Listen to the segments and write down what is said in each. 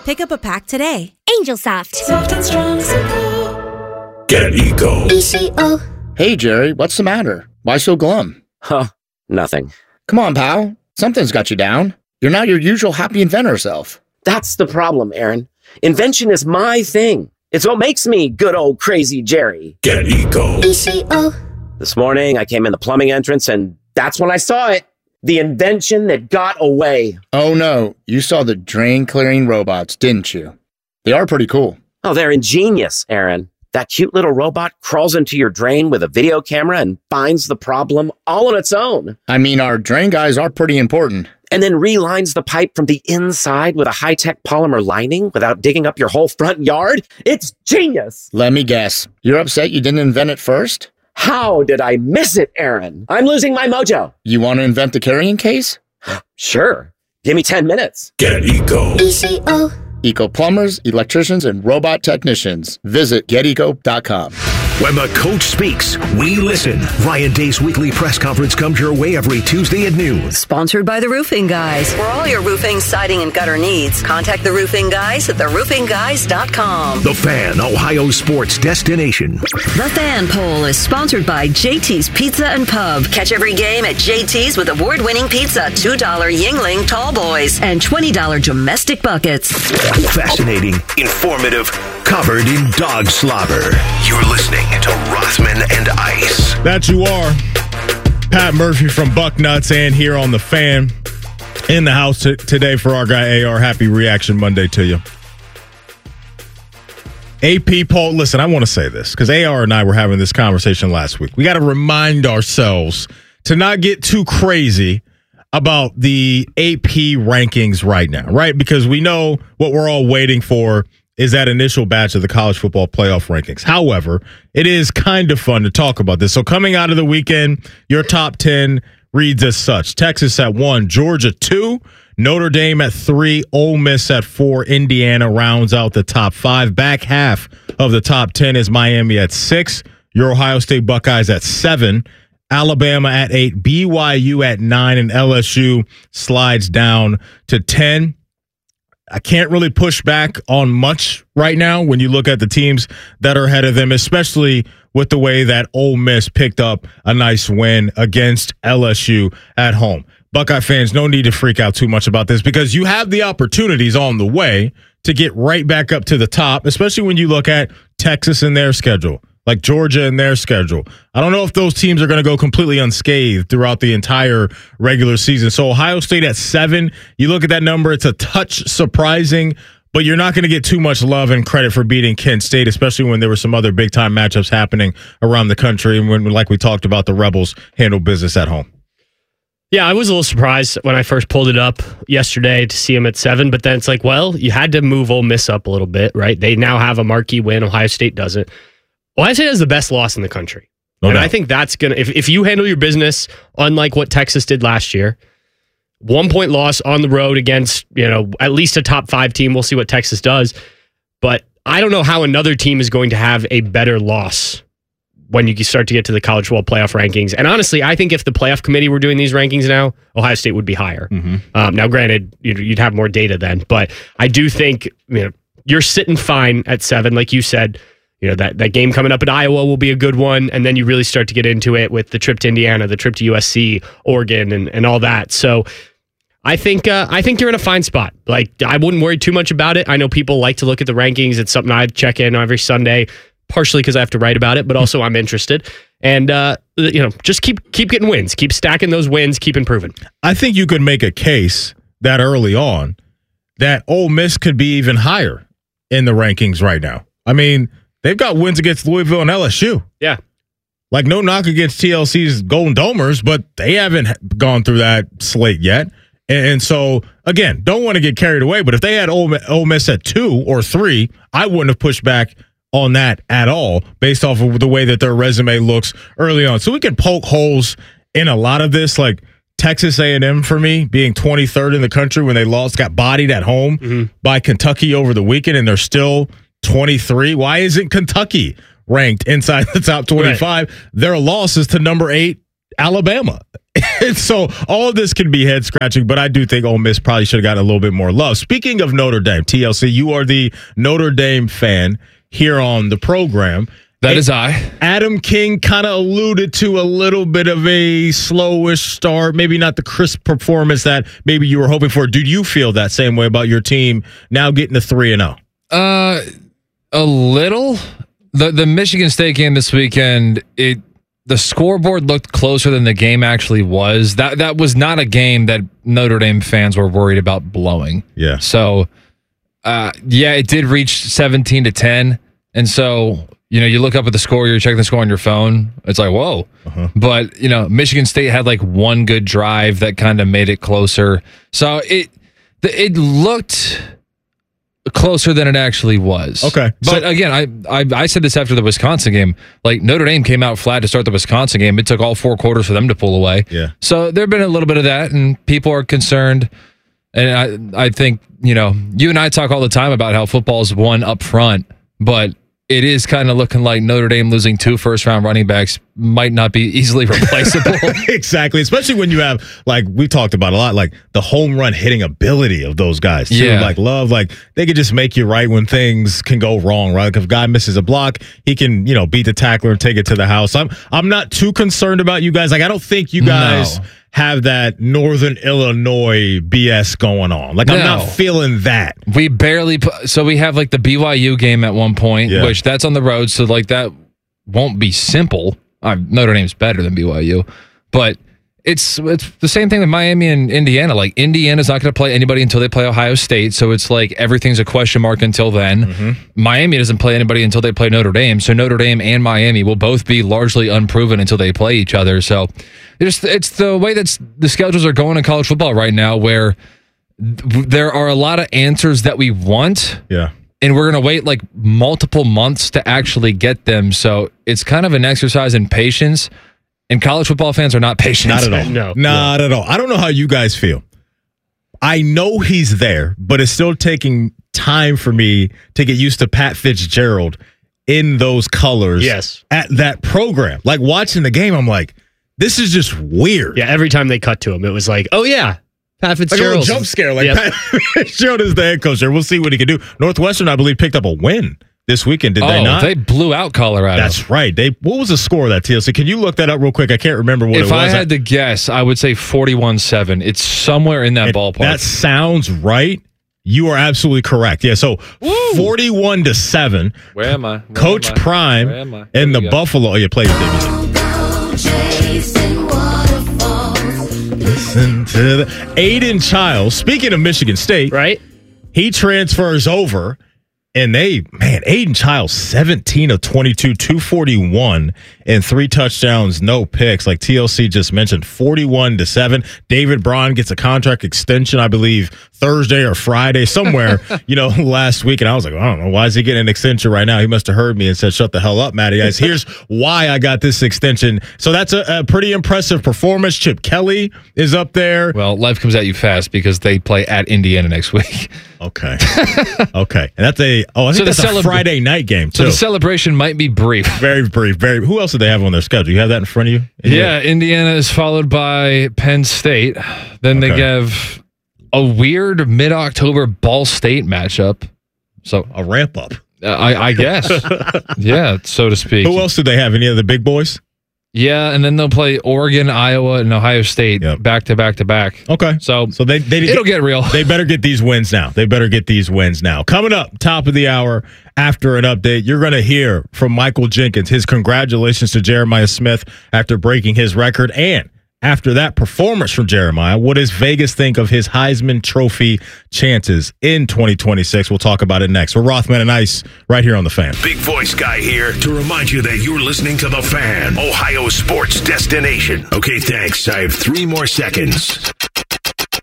Pick up a pack today. Angel Soft. Soft and strong, simple. Get Eco. ECO. Hey, Jerry, what's the matter? Why so glum? Huh, nothing. Come on, pal. Something's got you down. You're not your usual happy inventor self. That's the problem, Aaron. Invention is my thing. It's what makes me good old crazy Jerry. Get Eco. ECO. This morning, I came in the plumbing entrance, and that's when I saw it. The invention that got away. Oh, no. You saw the drain-clearing robots, didn't you? They are pretty cool. Oh, they're ingenious, Aaron. That cute little robot crawls into your drain with a video camera and finds the problem all on its own. I mean, our drain guys are pretty important. And then relines the pipe from the inside with a high-tech polymer lining without digging up your whole front yard. It's genius. Let me guess. You're upset you didn't invent it first? How did I miss it, Aaron? I'm losing my mojo. You want to invent the carrying case? Sure. Give me 10 minutes. Get Eco. ECO. Eco plumbers, electricians, and robot technicians. Visit geteco.com. When the coach speaks, we listen. Ryan Day's weekly press conference comes your way every Tuesday at noon. Sponsored by The Roofing Guys. For all your roofing, siding, and gutter needs, contact The Roofing Guys at theroofingguys.com. The Fan, Ohio sports destination. The Fan Poll is sponsored by JT's Pizza and Pub. Catch every game at JT's with award-winning pizza, $2 Yingling Tall Boys, and $20 domestic buckets. Fascinating, informative, covered in dog slobber. You're listening to Rothman and Ice. That you are. Pat Murphy from Bucknuts and here on The Fan in the house today for our guy AR. Happy Reaction Monday to you. AP poll. Listen, I want to say this because AR and I were having this conversation last week. We got to remind ourselves to not get too crazy about the AP rankings right now, right? Because we know what we're all waiting for is that initial batch of the college football playoff rankings. However, it is kind of fun to talk about this. So coming out of the weekend, your top 10 reads as such. Texas at 1, Georgia 2, Notre Dame at 3, Ole Miss at 4, Indiana rounds out the top 5. Back half of the top 10 is Miami at 6, your Ohio State Buckeyes at 7, Alabama at 8, BYU at 9, and LSU slides down to 10. I can't really push back on much right now when you look at the teams that are ahead of them, especially with the way that Ole Miss picked up a nice win against LSU at home. Buckeye fans, no need to freak out too much about this because you have the opportunities on the way to get right back up to the top, especially when you look at Texas and their schedule, like Georgia and their schedule. I don't know if those teams are going to go completely unscathed throughout the entire regular season. So Ohio State at 7, you look at that number, it's a touch surprising, but you're not going to get too much love and credit for beating Kent State, especially when there were some other big-time matchups happening around the country and when, like we talked about, the Rebels handle business at home. Yeah, I was a little surprised when I first pulled it up yesterday to see them at 7, but then it's like, well, you had to move Ole Miss up a little bit, right? They now have a marquee win. Ohio State doesn't. Ohio State has the best loss in the country. No doubt. I think that's going to, if you handle your business unlike what Texas did last year, 1-point loss on the road against, at least a top 5 team. We'll see what Texas does. But I don't know how another team is going to have a better loss when you start to get to the college football playoff rankings. And honestly, I think if the playoff committee were doing these rankings now, Ohio State would be higher. Mm-hmm. Now, granted, you'd have more data then, but I do think you're sitting fine at 7, like you said. That game coming up at Iowa will be a good one, and then you really start to get into it with the trip to Indiana, the trip to USC, Oregon, and all that. So I think you're in a fine spot. Like, I wouldn't worry too much about it. I know people like to look at the rankings. It's something I check in every Sunday, partially because I have to write about it, but also I'm interested. And just keep getting wins, keep stacking those wins, keep improving. I think you could make a case that early on that Ole Miss could be even higher in the rankings right now. I mean, they've got wins against Louisville and LSU. Yeah. Like, no knock against TLC's Golden Domers, but they haven't gone through that slate yet. And so, again, don't want to get carried away, but if they had Ole Miss at 2 or 3, I wouldn't have pushed back on that at all based off of the way that their resume looks early on. So we can poke holes in a lot of this, like Texas A&M for me being 23rd in the country when they got bodied at home by Kentucky over the weekend, and they're still 23. Why isn't Kentucky ranked inside the top 25? Right. Their loss is to number 8 Alabama. And so all of this can be head scratching, but I do think Ole Miss probably should have gotten a little bit more love. Speaking of Notre Dame, TLC, you are the Notre Dame fan here on the program. That is I. Adam King kind of alluded to a little bit of a slowish start, maybe not the crisp performance that maybe you were hoping for. Do you feel that same way about your team now getting to 3-0? A little. The Michigan State game this weekend, the scoreboard looked closer than the game actually was. That was not a game that Notre Dame fans were worried about blowing. Yeah. So, it did reach 17-10, and so you look up at the score, you're checking the score on your phone. It's like, whoa. Uh-huh. But Michigan State had like one good drive that kind of made it closer. So it looked closer than it actually was. Okay. But again, I said this after the Wisconsin game. Like, Notre Dame came out flat to start the Wisconsin game. It took all 4 quarters for them to pull away. Yeah. So there have been a little bit of that, and people are concerned. And I think, you and I talk all the time about how football is won up front, but it is kind of looking like Notre Dame losing 2 first-round running backs might not be easily replaceable. Exactly, especially when you have, like we talked about a lot, like the home run hitting ability of those guys too. Yeah. Like Love, like they could just make you right when things can go wrong, right? Like if a guy misses a block, he can, beat the tackler and take it to the house. I'm not too concerned about you guys. Like I don't think you guys have that Northern Illinois BS going on. Like I'm not feeling that. We barely we have like the BYU game at one point, which that's on the road, so like that won't be simple. Notre Dame's better than BYU, but it's the same thing with Miami and Indiana. Like Indiana's not going to play anybody until they play Ohio State, so it's like everything's a question mark until then. Mm-hmm. Miami doesn't play anybody until they play Notre Dame, so Notre Dame and Miami will both be largely unproven until they play each other. So it's the way that the schedules are going in college football right now, where there are a lot of answers that we want. Yeah. And we're going to wait like multiple months to actually get them. So it's kind of an exercise in patience. And college football fans are not patient. Not at all. No. Not at all. I don't know how you guys feel. I know he's there, but it's still taking time for me to get used to Pat Fitzgerald in those colors at that program. Like watching the game, I'm like, this is just weird. Yeah, every time they cut to him, it was like, oh yeah, Pat Fitzgerald. Like a little jump scare. Like Pat Fitzgerald is the head coach there. We'll see what he can do. Northwestern, I believe, picked up a win this weekend, did they not? They blew out Colorado. That's right. What was the score of that, TLC? Can you look that up real quick? I can't remember what it was. If I had to guess, I would say 41-7. It's somewhere in that ballpark. That sounds right. You are absolutely correct. Yeah, so 41-7. Where am I? Coach Prime and the Buffalo. Oh, you played it, Listen to the Aiden Childs. Speaking of Michigan State, right? He transfers over. And Aiden Childs, 17 of 22, 241, and 3 touchdowns, no picks. Like TLC just mentioned, 41-7. David Braun gets a contract extension, I believe, Thursday or Friday, somewhere, last week. And I was like, I don't know, why is he getting an extension right now? He must have heard me and said, shut the hell up, Matty Ice. Here's why I got this extension. So that's a pretty impressive performance. Chip Kelly is up there. Well, life comes at you fast because they play at Indiana next week. Okay. Okay. And that's that's a Friday night game, too. So the celebration might be brief. Very brief. Who else do they have on their schedule? You have that in front of you? Yeah, Indiana is followed by Penn State. Then they have a weird mid-October Ball State matchup. So a ramp up. I guess. Yeah, so to speak. Who else do they have? Any of the big boys? Yeah, and then they'll play Oregon, Iowa, and Ohio State back to back to back. Okay. So it'll get real. They better get these wins now. Coming up, top of the hour, after an update, you're going to hear from Michael Jenkins. His congratulations to Jeremiah Smith after breaking his record. And after that performance from Jeremiah, what does Vegas think of his Heisman Trophy chances in 2026? We'll talk about it next. We're Rothman and Ice right here on The Fan. Big Voice Guy here to remind you that you're listening to The Fan, Ohio sports destination. Okay, thanks. I have 3 more seconds.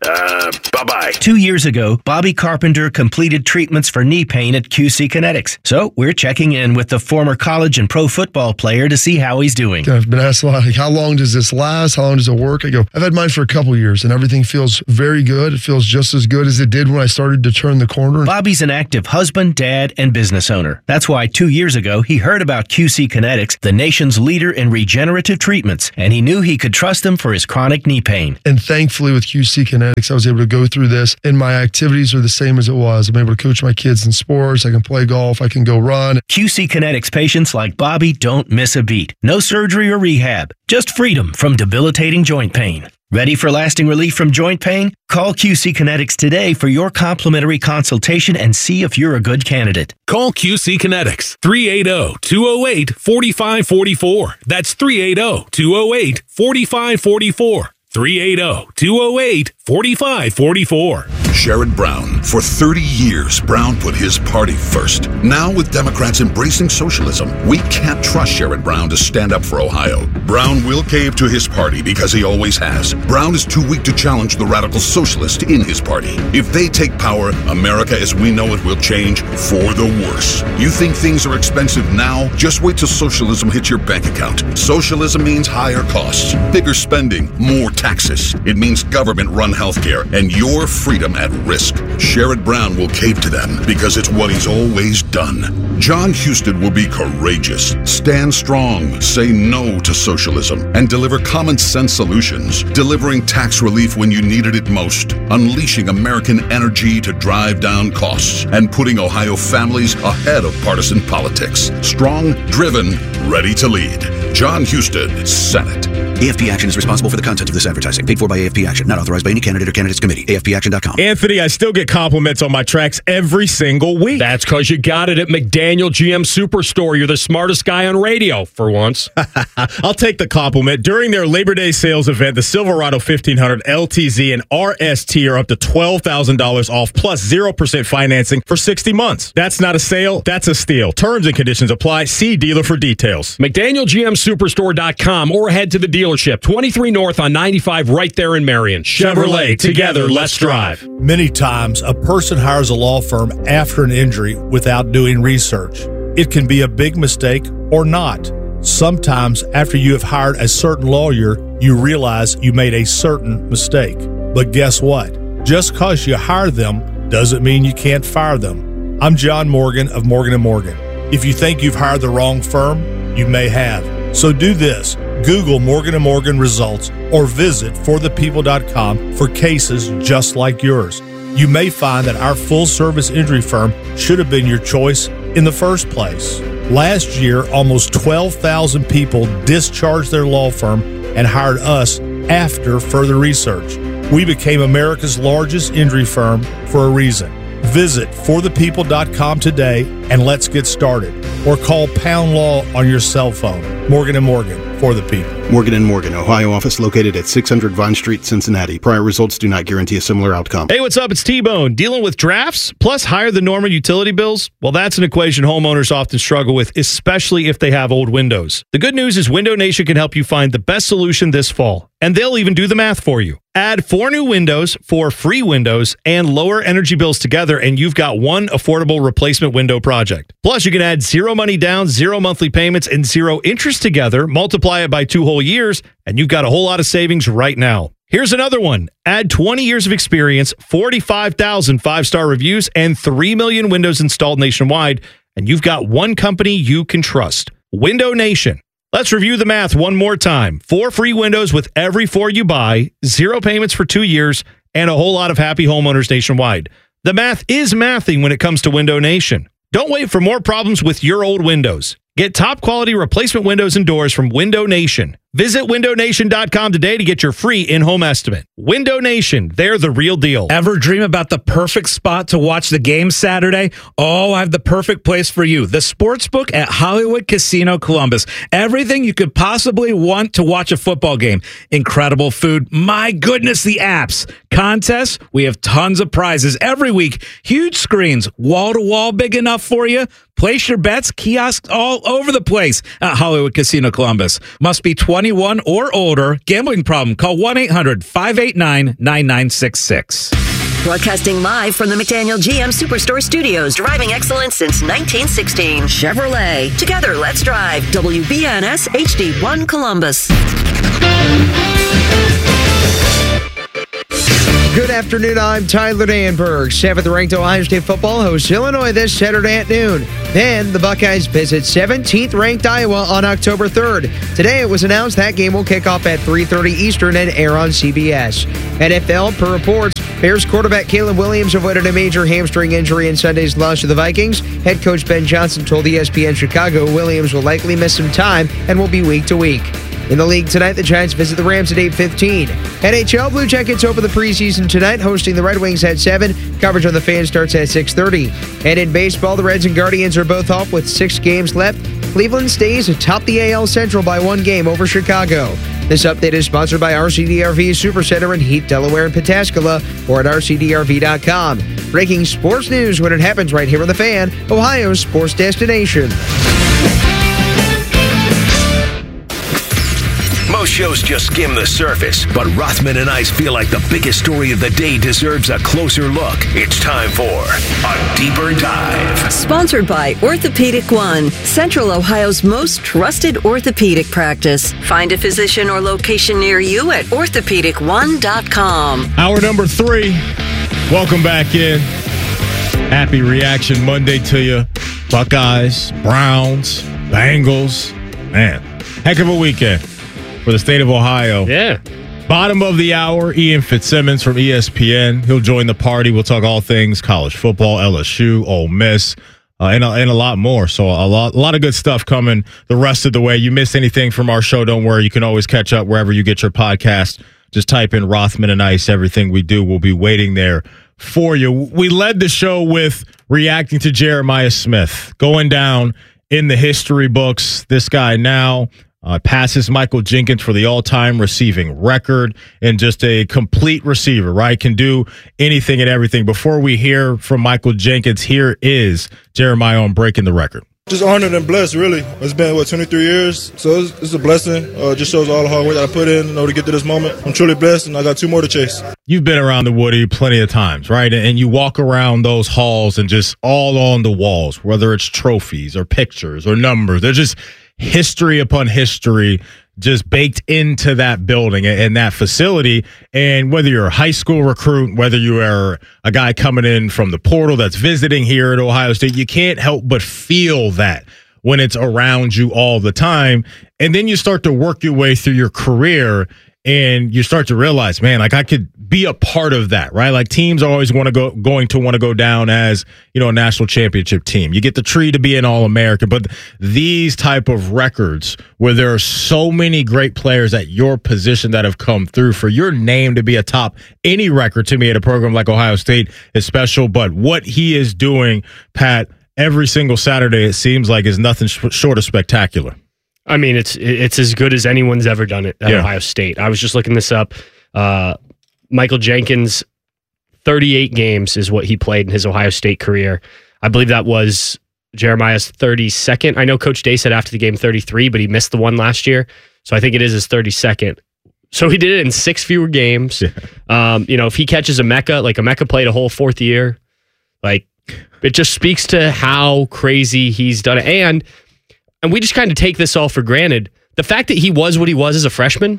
Bye-bye. 2 years ago, Bobby Carpenter completed treatments for knee pain at QC Kinetics. So we're checking in with the former college and pro football player to see how he's doing. I've been asked a lot, like, how long does this last? How long does it work? I go, I've had mine for a couple years, and everything feels very good. It feels just as good as it did when I started to turn the corner. Bobby's an active husband, dad, and business owner. That's why 2 years ago, he heard about QC Kinetics, the nation's leader in regenerative treatments, and he knew he could trust them for his chronic knee pain. And thankfully with QC Kinetics, I was able to go through this, and my activities are the same as it was. I'm able to coach my kids in sports. I can play golf. I can go run. QC Kinetics patients like Bobby don't miss a beat. No surgery or rehab, just freedom from debilitating joint pain. Ready for lasting relief from joint pain? Call QC Kinetics today for your complimentary consultation and see if you're a good candidate. Call QC Kinetics, 380-208-4544. That's 380-208-4544. 380-208-4544. Sherrod Brown. For 30 years, Brown put his party first. Now, with Democrats embracing socialism, we can't trust Sherrod Brown to stand up for Ohio. Brown will cave to his party because he always has. Brown is too weak to challenge the radical socialist in his party. If they take power, America as we know it will change for the worse. You think things are expensive now? Just wait till socialism hits your bank account. Socialism means higher costs, bigger spending, more taxes. It means government-run healthcare and your freedom at risk. Sherrod Brown will cave to them because it's what he's always done. John Husted will be courageous, stand strong, say no to socialism, and deliver common-sense solutions, delivering tax relief when you needed it most, unleashing American energy to drive down costs, and putting Ohio families ahead of partisan politics. Strong, driven, ready to lead. John Husted, Senate. AFP Action is responsible for the content of this advertising. Paid for by AFP Action. Not authorized by any candidate or candidates committee. AFPAction.com. Anthony, I still get compliments on my tracks every single week. That's because you got it at McDaniel GM Superstore. You're the smartest guy on radio, for once. I'll take the compliment. During their Labor Day sales event, the Silverado 1500 LTZ and RST are up to $12,000 off, plus 0% financing for 60 months. That's not a sale. That's a steal. Terms and conditions apply. See dealer for details. McDanielGMSuperstore.com or head to the dealership. 23 North on 95 right there in Marion. Chevrolet, together, let's drive. Many times, a person hires a law firm after an injury without doing research. It can be a big mistake or not. Sometimes, after you have hired a certain lawyer, you realize you made a certain mistake. But guess what? Just because you hire them doesn't mean you can't fire them. I'm John Morgan of Morgan & Morgan. If you think you've hired the wrong firm, you may have. So do this. Google Morgan & Morgan results or visit forthepeople.com for cases just like yours. You may find that our full-service injury firm should have been your choice in the first place. Last year, almost 12,000 people discharged their law firm and hired us after further research. We became America's largest injury firm for a reason. Visit forthepeople.com today and let's get started. Or call Pound Law on your cell phone. Morgan & Morgan, for the people. Morgan & Morgan, Ohio office located at 600 Vine Street, Cincinnati. Prior results do not guarantee a similar outcome. Hey, what's up? It's T-Bone. Dealing with drafts plus higher than normal utility bills? Well, that's an equation homeowners often struggle with, especially if they have old windows. The good news is Window Nation can help you find the best solution this fall, and they'll even do the math for you. Add 4 new windows, 4 free windows, and lower energy bills together, and you've got one affordable replacement window project. Plus, you can add 0 money down, 0 monthly payments, and 0 interest together, multiply it by 2 whole years, and you've got a whole lot of savings right now. Here's another one. Add 20 years of experience, 45,000 5-star reviews, and 3 million windows installed nationwide, and you've got one company you can trust. Window Nation. Let's review the math one more time. 4 free windows with every 4 you buy, 0 payments for 2 years, and a whole lot of happy homeowners nationwide. The math is mathing when it comes to Window Nation. Don't wait for more problems with your old windows. Get top quality replacement windows and doors from Window Nation. Visit windownation.com today to get your free in-home estimate. Window Nation, they're the real deal. Ever dream about the perfect spot to watch the game Saturday? Oh, I have the perfect place for you. The Sportsbook at Hollywood Casino Columbus. Everything you could possibly want to watch a football game. Incredible food. My goodness, the apps. Contests. We have tons of prizes every week. Huge screens. Wall-to-wall big enough for you. Place your bets, kiosks all over the place at Hollywood Casino Columbus. Must be 21 or older. Gambling problem? Call 1-800-589-9966. Broadcasting live from the McDaniel GM Superstore Studios, driving excellence since 1916. Chevrolet. Together, let's drive. WBNS HD1 Columbus. Good afternoon, I'm Tyler Danberg. 7th-ranked Ohio State football hosts Illinois this Saturday at noon. Then the Buckeyes visit 17th-ranked Iowa on October 3rd. Today it was announced that game will kick off at 3:30 Eastern and air on CBS. NFL, per reports, Bears quarterback Caleb Williams avoided a major hamstring injury in Sunday's loss to the Vikings. Head coach Ben Johnson told ESPN Chicago Williams will likely miss some time and will be week to week. In the league tonight, the Giants visit the Rams at 8:15. NHL Blue Jackets open the preseason tonight, hosting the Red Wings at 7. Coverage on the Fan starts at 6:30. And in baseball, the Reds and Guardians are both off with 6 games left. Cleveland stays atop the AL Central by 1 game over Chicago. This update is sponsored by RCDRV Supercenter in Heath, Delaware, and Pataskala, or at rcdrv.com. Breaking sports news when it happens right here on The Fan, Ohio's sports destination. Most shows just skim the surface, but Rothman and Ice feel like the biggest story of the day deserves a closer look. It's time for A Deeper Dive. Sponsored by Orthopedic One, Central Ohio's most trusted orthopedic practice. Find a physician or location near you at orthopedic1.com. Hour number 3. Welcome back in. Happy Reaction Monday to you. Buckeyes, Browns, Bengals. Man, heck of a weekend for the state of Ohio. Yeah. Bottom of the hour, Ian Fitzsimmons from ESPN. He'll join the party. We'll talk all things college football, LSU, Ole Miss, and a lot more. So a lot of good stuff coming the rest of the way. You miss anything from our show, don't worry. You can always catch up wherever you get your podcast. Just type in Rothman and Ice. Everything we do will be waiting there for you. We led the show with reacting to Jeremiah Smith, going down in the history books. This guy now passes Michael Jenkins for the all-time receiving record, and just a complete receiver, right? Can do anything and everything. Before we hear from Michael Jenkins, here is Jeremiah on breaking the record. Just honored and blessed, really. It's been, 23 years? So it's a blessing. Just shows all the hard work that I put in, to get to this moment. I'm truly blessed, and I got 2 more to chase. You've been around the Woody plenty of times, right? And you walk around those halls and just all on the walls, whether it's trophies or pictures or numbers. They're just history upon history just baked into that building and that facility. And whether you're a high school recruit, whether you are a guy coming in from the portal that's visiting here at Ohio State, you can't help but feel that when it's around you all the time. And then you start to work your way through your career and you start to realize, man, like I could be a part of that, right? Like teams are always going to want to go down as, a national championship team. You get the tree to be an All-American, but these type of records where there are so many great players at your position that have come through, for your name to be atop any record to me at a program like Ohio State is special. But what he is doing, Pat, every single Saturday, it seems like is nothing short of spectacular. I mean, it's as good as anyone's ever done it at Ohio State. I was just looking this up. Michael Jenkins, 38 games is what he played in his Ohio State career. I believe that was Jeremiah's 32nd. I know Coach Day said after the game 33, but he missed the one last year. So I think it is his 32nd. So he did it in 6 fewer games. Yeah. If he catches a Mecca, like a Mecca played a whole 4th year, like it just speaks to how crazy he's done it. And we just kind of take this all for granted. The fact that he was what he was as a freshman,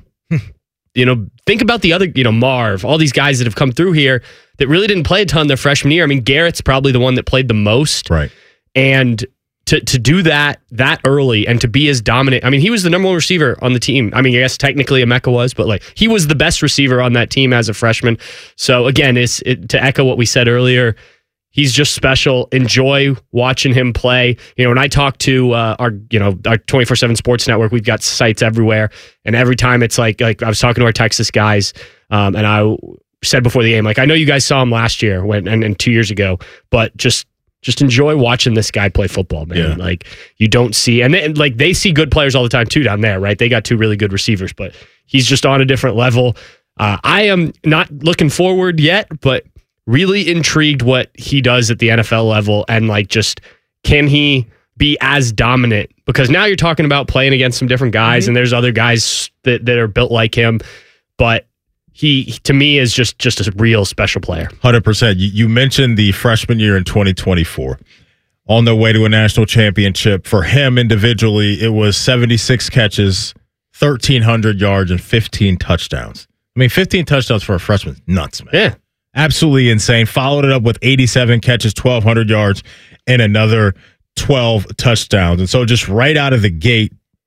think about the other, Marv, all these guys that have come through here that really didn't play a ton their freshman year. I mean, Garrett's probably the one that played the most. Right. And to do that early and to be as dominant. I mean, he was the number 1 receiver on the team. I mean, I guess technically Emeka was, but like he was the best receiver on that team as a freshman. So again, to echo what we said earlier, he's just special. Enjoy watching him play. When I talk to our 24/7 Sports Network, we've got sites everywhere, and every time it's like I was talking to our Texas guys, and I said before the game, like I know you guys saw him last year and 2 years ago, but just enjoy watching this guy play football, man. Yeah. Like you don't see, and they see good players all the time too down there, right? They got 2 really good receivers, but he's just on a different level. I am not looking forward yet, but really intrigued what he does at the NFL level, and like just can he be as dominant, because now you're talking about playing against some different guys, and there's other guys that are built like him, but he, to me, is just a real special player. 100%. You mentioned the freshman year in 2024. On their way to a national championship. For him individually, it was 76 catches, 1,300 yards, and 15 touchdowns. I mean, 15 touchdowns for a freshman, nuts, man. Yeah. Absolutely insane. Followed it up with 87 catches, 1,200 yards, and another 12 touchdowns. And so just right out of the gate,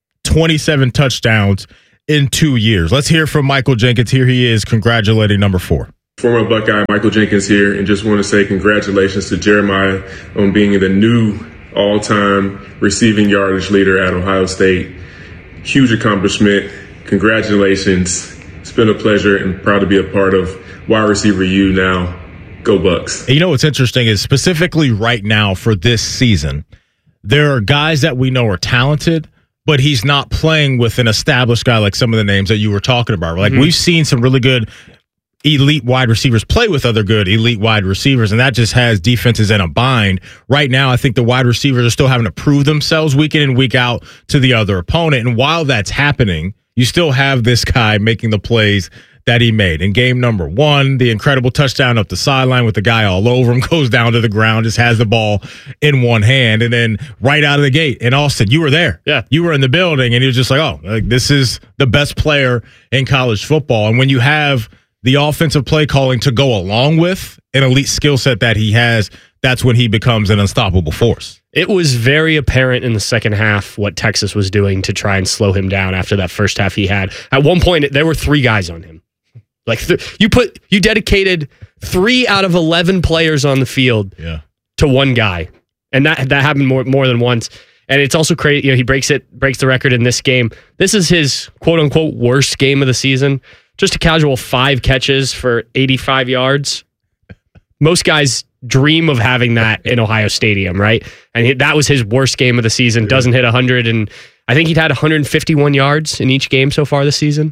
27 touchdowns in 2 years. Let's hear from Michael Jenkins. Here he is congratulating number 4. Former Buckeye Michael Jenkins here, and just want to say congratulations to Jeremiah on being the new all-time receiving yardage leader at Ohio State. Huge accomplishment. Congratulations. It's been a pleasure and proud to be a part of Wide Receiver U now. Go Bucks. You know what's interesting is specifically right now for this season, there are guys that we know are talented, but he's not playing with an established guy like some of the names that you were talking about. Like we've seen some really good elite wide receivers play with other good elite wide receivers, and that just has defenses in a bind. Right now, I think the wide receivers are still having to prove themselves week in and week out to the other opponent. And while that's happening, you still have this guy making the plays that he made. In game number 1, the incredible touchdown up the sideline with the guy all over him, goes down to the ground, just has the ball in one hand. And then right out of the gate, in Austin, you were there. Yeah. You were in the building, and he was just like, oh, like, this is the best player in college football. And when you have the offensive play calling to go along with an elite skill set that he has, that's when he becomes an unstoppable force. It was very apparent in the second half what Texas was doing to try and slow him down after that first half he had. At one point, there were 3 guys on him. Like you dedicated 3 out of 11 players on the field to one guy, and that happened more than once. And it's also crazy. You know, he breaks the record in this game. This is his quote unquote worst game of the season. Just a casual 5 catches for 85 yards. Most guys dream of having that in Ohio Stadium, right? And that was his worst game of the season. Doesn't hit 100, and I think he'd had 151 yards in each game so far this season.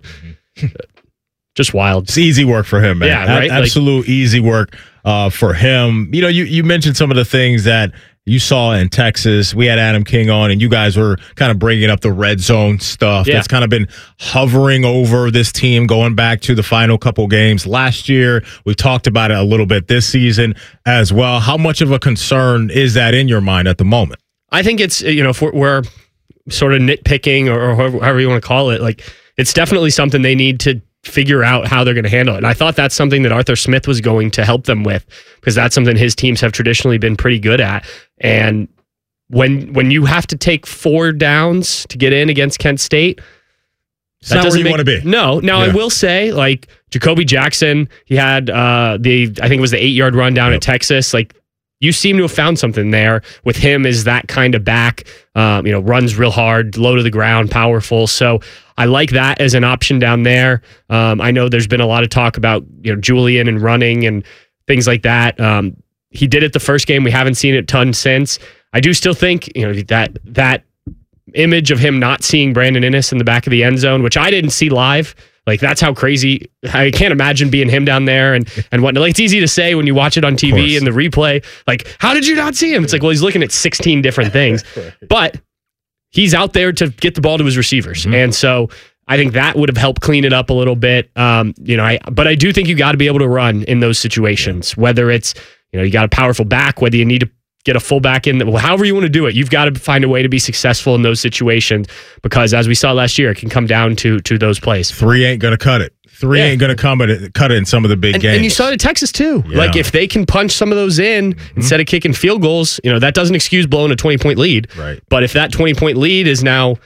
Just wild. It's easy work for him, man. Yeah, right? Absolute easy work for him. You know, you mentioned some of the things that you saw in Texas. We had Adam King on, and you guys were kind of bringing up the red zone stuff. That's kind of been hovering over this team going back to the final couple games last year. We talked about it a little bit this season as well. How much of a concern is that in your mind at the moment? I think it's, if we're sort of nitpicking or however you want to call it, like, it's definitely something they need to figure out how they're going to handle it. And I thought that's something that Arthur Smith was going to help them with, because that's something his teams have traditionally been pretty good at. And when you have to take 4 downs to get in against Kent State, it's not where you want to be. No. Now, I will say, like, Jacoby Jackson, he had I think it was the 8-yard run down at Texas. Like, you seem to have found something there with him as that kind of back, runs real hard, low to the ground, powerful. So I like that as an option down there. I know there's been a lot of talk about, Julian and running and things like that. He did it the first game. We haven't seen it a ton since. I do still think, that image of him not seeing Brandon Inniss in the back of the end zone, which I didn't see live. Like, that's how crazy. I can't imagine being him down there and whatnot. Like, it's easy to say when you watch it on TV and the replay. Like, how did you not see him? It's like, well, he's looking at 16 different things. But he's out there to get the ball to his receivers. And so I think that would have helped clean it up a little bit. But I do think you got to be able to run in those situations, whether it's, you got a powerful back, whether you need to get a fullback in, however you want to do it, you've got to find a way to be successful in those situations, because as we saw last year, it can come down to those plays. 3 ain't going to cut it. 3 ain't going to cut it in some of the big games. And you saw it at Texas too. Yeah. Like, if they can punch some of those in instead of kicking field goals, that doesn't excuse blowing a 20-point lead. Right. But if that 20-point lead is now,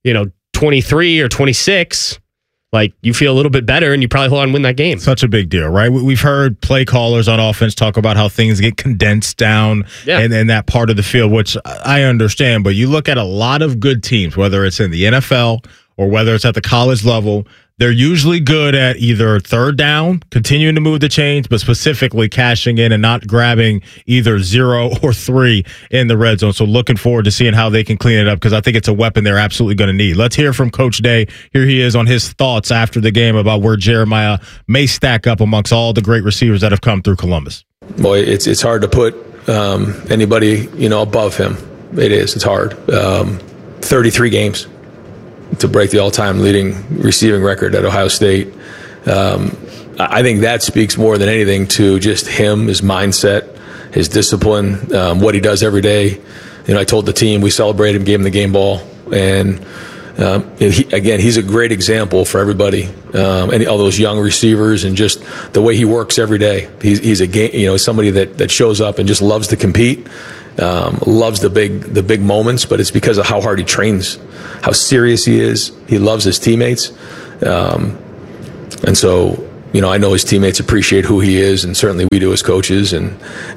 23 or 26, like, you feel a little bit better and you probably hold on and win that game. Such a big deal, right? We've heard play callers on offense talk about how things get condensed down in that part of the field, which I understand. But you look at a lot of good teams, whether it's in the NFL or whether it's at the college level, they're usually good at either third down, continuing to move the chains, but specifically cashing in and not grabbing either 0 or 3 in the red zone. So looking forward to seeing how they can clean it up, because I think it's a weapon they're absolutely going to need. Let's hear from Coach Day. Here he is on his thoughts after the game about where Jeremiah may stack up amongst all the great receivers that have come through Columbus. Boy, it's hard to put anybody above him. It is. It's hard. 33 games to break the all-time leading receiving record at Ohio State. I think that speaks more than anything to just him, his mindset, his discipline, what he does every day. I told the team, we celebrated him, gave him the game ball, and he's a great example for everybody, and all those young receivers, and just the way he works every day. He's a game, somebody that shows up and just loves to compete, loves the big moments, but it's because of how hard he trains, how serious he is. He loves his teammates, and so I know his teammates appreciate who he is, and certainly we do as coaches, and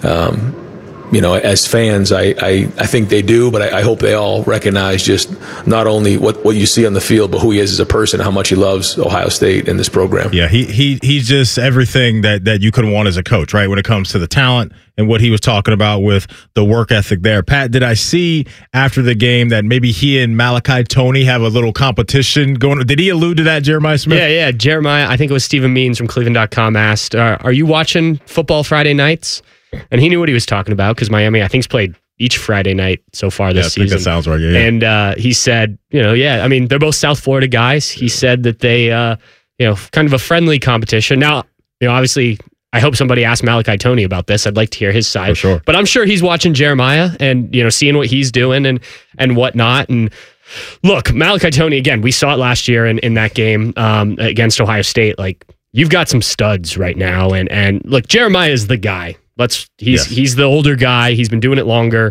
as fans, I think they do, but I hope they all recognize just not only what you see on the field, but who he is as a person, how much he loves Ohio State and this program. Yeah, he's just everything that you could want as a coach, right? When it comes to the talent and what he was talking about with the work ethic there. Pat, did I see after the game that maybe he and Malachi Toney have a little competition going? Did he allude to that, Jeremiah Smith? Yeah. Jeremiah, I think it was Stephen Means from Cleveland.com asked, are you watching football Friday nights? And he knew what he was talking about because Miami, I think, has played each Friday night so far this season. I think that sounds right. Yeah. And he said, I mean, they're both South Florida guys. He said that they, kind of a friendly competition. Now, obviously, I hope somebody asked Malachi Toney about this. I'd like to hear his side. For sure. But I'm sure he's watching Jeremiah and, seeing what he's doing and whatnot. And look, Malachi Toney, again, we saw it last year in that game against Ohio State. Like, you've got some studs right now. And look, Jeremiah is the guy. He's the older guy. He's been doing it longer.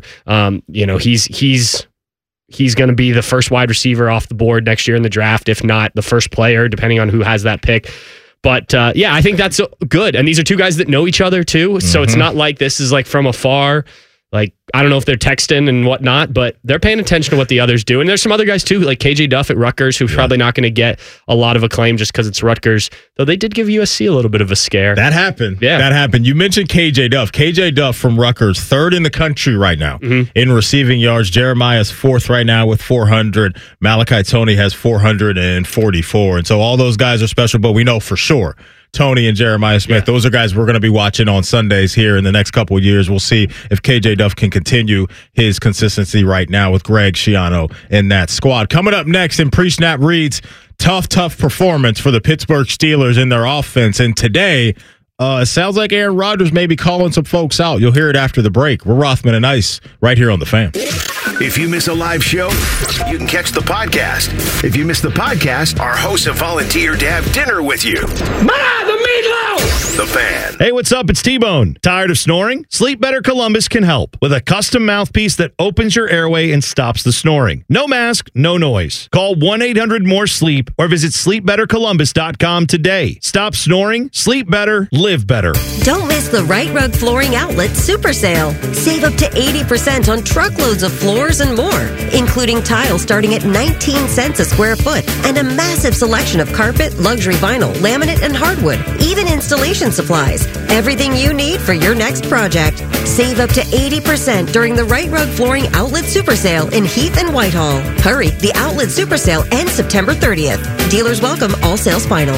He's going to be the first wide receiver off the board next year in the draft, if not the first player, depending on who has that pick. But I think that's good. And these are two guys that know each other too. So it's not like this is like from afar. Like, I don't know if they're texting and whatnot, but they're paying attention to what the others do. And there's some other guys too, like KJ Duff at Rutgers, who's probably not going to get a lot of acclaim just because it's Rutgers, though they did give USC a little bit of a scare. That happened. Yeah. That happened. You mentioned KJ Duff. KJ Duff from Rutgers, third in the country right now in receiving yards. Jeremiah's fourth right now with 400. Malachi Toney has 444. And so all those guys are special, but we know for sure Toney and Jeremiah Smith, those are guys we're going to be watching on Sundays here in the next couple of years. We'll see if KJ Duff can continue his consistency right now with Greg Schiano in that squad. Coming up next in Pre-Snap Reads, tough performance for the Pittsburgh Steelers in their offense. And today, it sounds like Aaron Rodgers may be calling some folks out. You'll hear it after the break. We're Rothman and Ice right here on The Fan. If you miss a live show, you can catch the podcast. If you miss the podcast, our hosts have volunteered to have dinner with you. The meatloaf! The Fan. Hey, what's up? It's T-Bone. Tired of snoring? Sleep Better Columbus can help with a custom mouthpiece that opens your airway and stops the snoring. No mask, no noise. Call 1-800-MORE-SLEEP or visit sleepbettercolumbus.com today. Stop snoring, sleep better, live better. Don't miss the Right Rug Flooring Outlet Super Sale. Save up to 80% on truckloads of floors and more, including tile starting at 19 cents a square foot and a massive selection of carpet, luxury vinyl, laminate, and hardwood, even installation supplies. Everything you need for your next project. Save up to 80% during the Right Rug Flooring Outlet Super Sale in Heath and Whitehall. Hurry, the Outlet Super Sale ends September 30th. Dealers welcome, all sales final.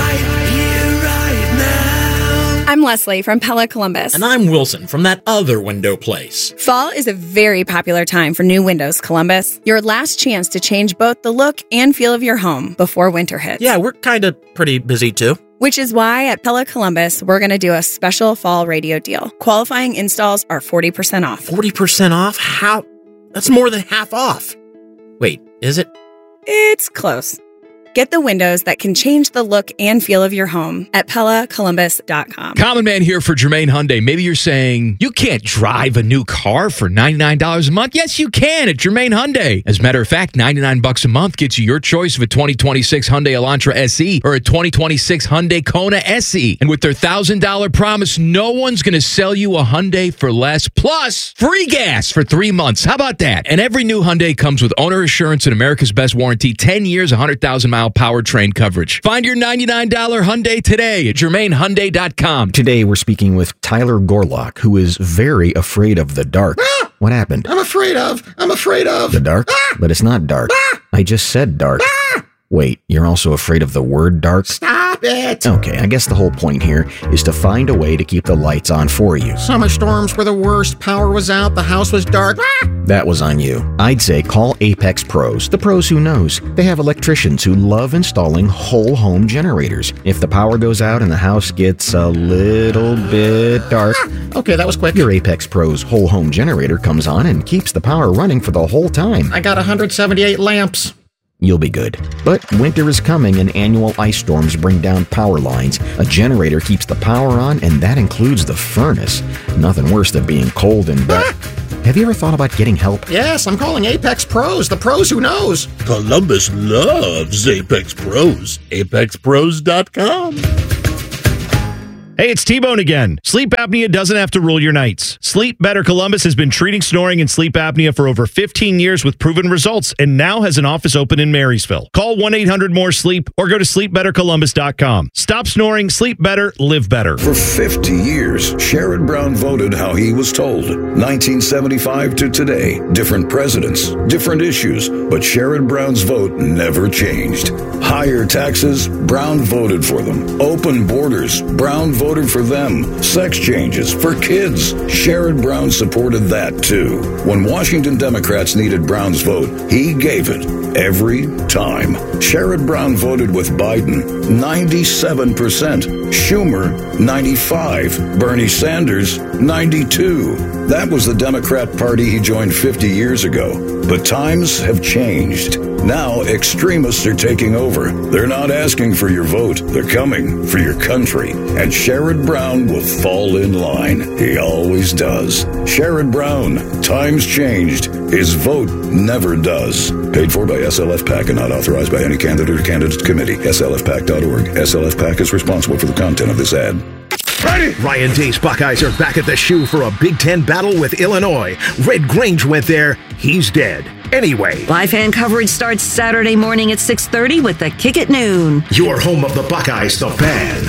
I'm Leslie from Pella Columbus. And I'm Wilson from that other window place. Fall is a very popular time for new windows, Columbus. Your last chance to change both the look and feel of your home before winter hits. Yeah, we're kind of pretty busy too. Which is why at Pella Columbus, we're going to do a special fall radio deal. Qualifying installs are 40% off. 40% off? How? That's more than half off. Wait, is it? It's close. Get the windows that can change the look and feel of your home at PellaColumbus.com. Common Man here for Germain Hyundai. Maybe you're saying, you can't drive a new car for $99 a month. Yes, you can at Germain Hyundai. As a matter of fact, $99 a month gets you your choice of a 2026 Hyundai Elantra SE or a 2026 Hyundai Kona SE. And with their $1,000 promise, no one's going to sell you a Hyundai for less. Plus, free gas for 3 months. How about that? And every new Hyundai comes with owner assurance and America's Best Warranty, 10 years, 100,000-mile powertrain coverage. Find your $99 Hyundai today at GermainHyundai.com. Today, we're speaking with Tyler Gorlock, who is very afraid of the dark. What happened? I'm afraid of the dark? But it's not dark. I just said dark. Wait, you're also afraid of the word dark? Stop Stop it! Okay, I guess the whole point here is to find a way to keep the lights on for you. Summer storms were the worst. Power was out. The house was dark. That was on you. I'd say call Apex Pros. The pros who knows. They have electricians who love installing whole home generators. If the power goes out and the house gets a little bit dark, Okay, that was quick. your Apex Pros whole home generator comes on and keeps the power running for the whole time. I got 178 lamps. You'll be good. But winter is coming and annual ice storms bring down power lines. A generator keeps the power on, and that includes the furnace. Nothing worse than being cold and wet. Have you ever thought about getting help? Yes, I'm calling Apex Pros. The pros who knows. Columbus loves Apex Pros. ApexPros.com. Hey, it's T-Bone again. Sleep apnea doesn't have to rule your nights. Sleep Better Columbus has been treating snoring and sleep apnea for over 15 years with proven results and now has an office open in Marysville. Call 1-800-MORE-SLEEP or go to sleepbettercolumbus.com. Stop snoring, sleep better, live better. For 50 years, Sherrod Brown voted how he was told. 1975 to today, different presidents, different issues, but Sherrod Brown's vote never changed. Higher taxes, Brown voted for them. Open borders, Brown voted for them. Sex changes for kids, Sherrod Brown supported that too. When Washington Democrats needed Brown's vote, he gave it every time. Sherrod Brown voted with Biden 97%, Schumer 95%, Bernie Sanders 92%. That was the Democrat Party he joined 50 years ago. But times have changed. Now extremists are taking over. They're not asking for your vote. They're coming for your country. And Sherrod Brown will fall in line. He always does. Sherrod Brown. Times changed. His vote never does. Paid for by SLF PAC and not authorized by any candidate or candidates committee. SLFPAC.org. SLF PAC is responsible for the content of this ad. Ready? Ryan Day's Buckeyes are back at the shoe for a Big Ten battle with Illinois. Red Grange went there. He's dead. Anyway. Live fan coverage starts Saturday morning at 6:30 with the kick at noon. Your home of the Buckeyes, the Fan.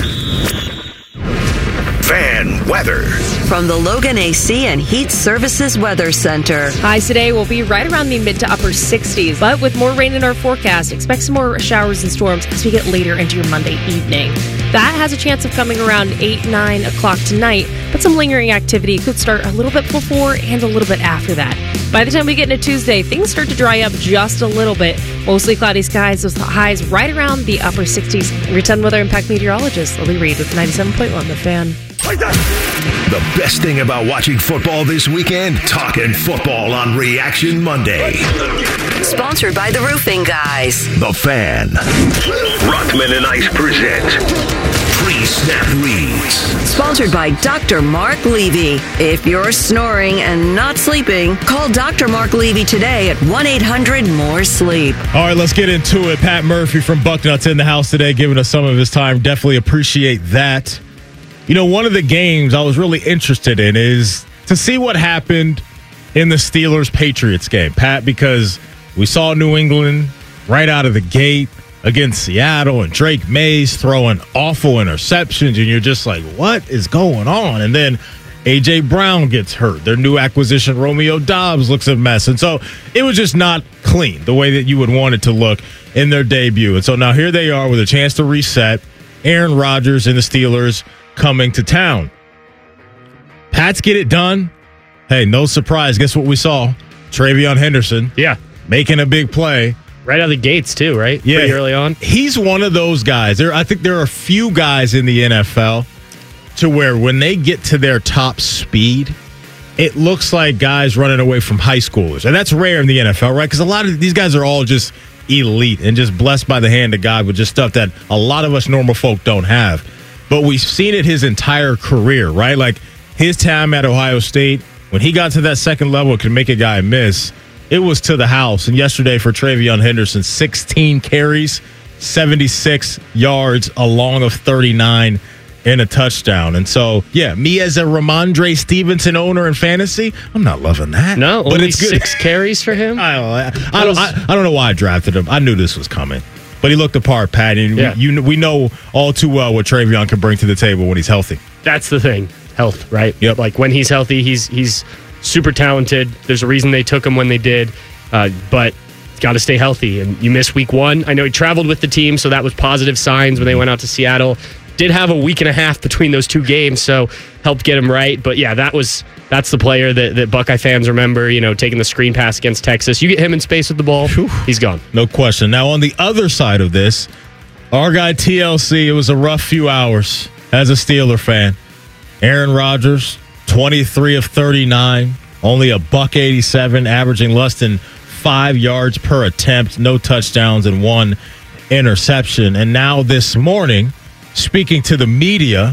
Fan weather. From the Logan AC and Heat Services Weather Center. Highs today will be right around the mid to upper 60s, but with more rain in our forecast, expect some more showers and storms as we get later into your Monday evening. That has a chance of coming around 8, 9 o'clock tonight, but some lingering activity could start a little bit before and a little bit after that. By the time we get into Tuesday, things start to dry up just a little bit. Mostly cloudy skies, those highs right around the upper 60s. Your 10 Weather Impact meteorologist Lily Reed with 97.1 The Fan. The best thing about watching football this weekend? Talking football on Reaction Monday. Sponsored by the Roofing Guys. The Fan. Rockman and Ice present Pre-Snap Reads. Sponsored by Dr. Mark Levy. If you're snoring and not sleeping, call Dr. Mark Levy today at 1-800-MORE-SLEEP. All right, let's get into it. Pat Murphy from Bucknuts in the house today, giving us some of his time. Definitely appreciate that. You know, one of the games I was really interested in is to see what happened in the Steelers-Patriots game, Pat, because we saw New England right out of the gate against Seattle and Drake Mays throwing awful interceptions, and you're just like, what is going on? And then A.J. Brown gets hurt. Their new acquisition, Romeo Doubs, looks a mess. And so it was just not clean the way that you would want it to look in their debut. And so now here they are with a chance to reset. Aaron Rodgers and the Steelers coming to town. Pats get it done. Hey, no surprise. Guess what we saw? TreVeyon Henderson. Yeah. Making a big play. Right out of the gates, too, right? Yeah. Pretty early on. He's one of those guys. I think there are a few guys in the NFL to where when they get to their top speed, it looks like guys running away from high schoolers. And that's rare in the NFL, right? Because a lot of these guys are all just elite and just blessed by the hand of God with just stuff that a lot of us normal folk don't have. But we've seen it his entire career, right? Like his time at Ohio State, when he got to that second level, it could make a guy miss. It was to the house. And yesterday for TreVeyon Henderson, 16 carries, 76 yards, a long of 39, and a touchdown. And so, yeah, me as a Ramondre Stevenson owner in fantasy, I'm not loving that. No, but only it's good. 6 carries for him? I don't know why I drafted him. I knew this was coming. But he looked the part, Pat. And we know all too well what TreVeyon can bring to the table when he's healthy. That's the thing. Health, right? Yep. Like when he's healthy, he's super talented. There's a reason they took him when they did. But got to stay healthy. And you miss week 1. I know he traveled with the team, so that was positive signs when they went out to Seattle. Did have a week and a half between those 2 games, so helped get him right. But yeah, that's the player that Buckeye fans remember, taking the screen pass against Texas. You get him in space with the ball, he's gone. No question. Now, on the other side of this, our guy TLC, it was a rough few hours as a Steeler fan. Aaron Rodgers, 23 of 39, only $187, averaging less than 5 yards per attempt, no touchdowns, and 1 interception. And now this morning, speaking to the media,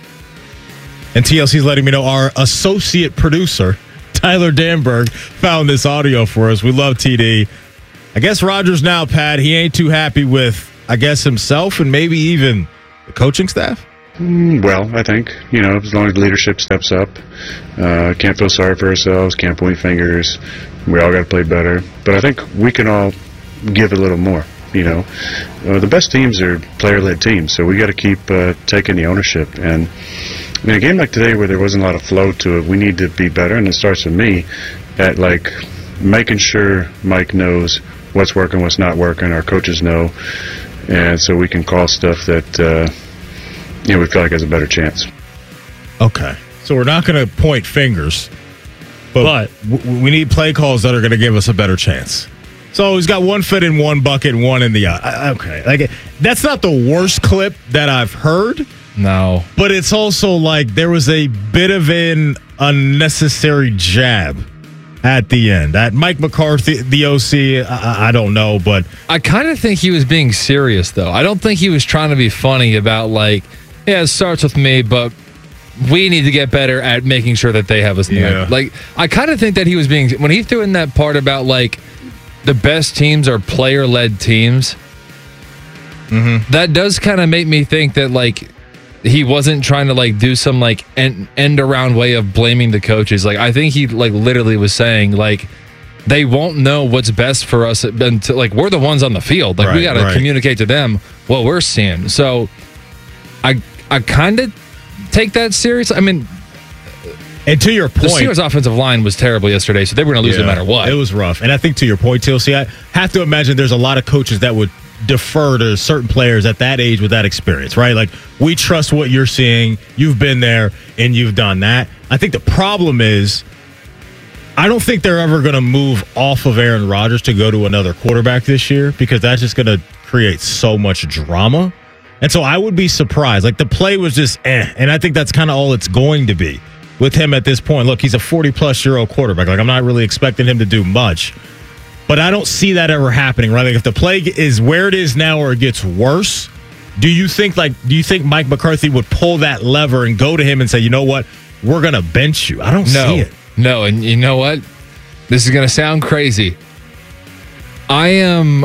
and TLC's letting me know, our associate producer, Tyler Danberg, found this audio for us. We love TD. I guess Rodgers now, Pat, he ain't too happy with, himself and maybe even the coaching staff? Well, I think, as long as leadership steps up, can't feel sorry for ourselves, can't point fingers. We all got to play better. But I think we can all give a little more. The best teams are player-led teams, so we got to keep taking the ownership. And a game like today where there wasn't a lot of flow to it, we need to be better, and it starts with me at making sure Mike knows what's working, what's not working. Our coaches know, and so we can call stuff that we feel like has a better chance. Okay, so we're not going to point fingers, but we need play calls that are going to give us a better chance. So he's got 1 foot in one bucket and 1 in the eye. Okay. That's not the worst clip that I've heard. No. But it's also there was a bit of an unnecessary jab at the end. That Mike McCarthy, the OC, I don't know, but... I kind of think he was being serious, though. I don't think he was trying to be funny about, it starts with me, but we need to get better at making sure that they have us. Yeah. I kind of think that he was being... When he threw in that part about, the best teams are player-led teams. Mm-hmm. That does kind of make me think that he wasn't trying to do some end around way of blaming the coaches. I think he literally was saying they won't know what's best for us until we're the ones on the field. We got to communicate to them what we're seeing. So I kind of take that serious. I mean. And to your point, the Steelers' offensive line was terrible yesterday, so they were going to lose no matter what. It was rough. And I think to your point, TLC, I have to imagine there's a lot of coaches that would defer to certain players at that age with that experience, right? We trust what you're seeing. You've been there, and you've done that. I think the problem is I don't think they're ever going to move off of Aaron Rodgers to go to another quarterback this year because that's just going to create so much drama. And so I would be surprised. The play was just and I think that's kind of all it's going to be with him at this point. Look, he's a 40-plus-year-old quarterback. I'm not really expecting him to do much. But I don't see that ever happening, right? If the play is where it is now or it gets worse, do you think Mike McCarthy would pull that lever and go to him and say, you know what, we're going to bench you? I don't see it. No, and you know what? This is going to sound crazy. I am